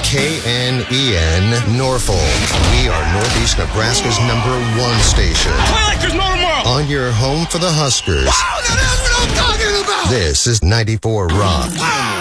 KNEN Norfolk. We are Northeast Nebraska's #1 station. Play like there's no tomorrow. On your home for the Huskers. Wow, that is what I'm talking about. This is 94 Rock.